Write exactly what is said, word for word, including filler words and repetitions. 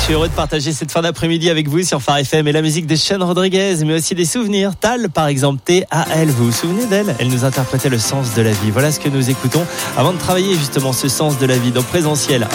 suis heureux de partager cette fin d'après-midi avec vous sur Phare F M et la musique de Sean Rodriguez, mais aussi des souvenirs. Tal, par exemple, T A L, vous vous souvenez d'elle? Elle nous interprétait le sens de la vie. Voilà ce que nous écoutons avant de travailler justement ce sens de la vie dans Présentiel.